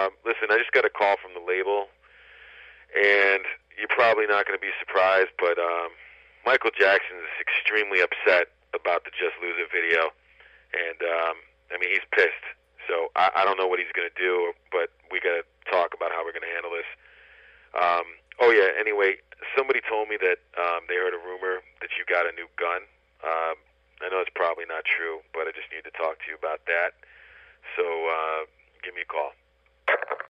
Listen, I just got a call from the label, and you're probably not going to be surprised, but Michael Jackson is extremely upset about the Just Lose It video, and I mean, he's pissed. So I don't know what he's going to do, but we got to talk about how we're going to handle this. Oh yeah. Anyway, somebody told me that they heard a rumor that you got a new gun. I know it's probably not true, but I just need to talk to you about that. So give me a call.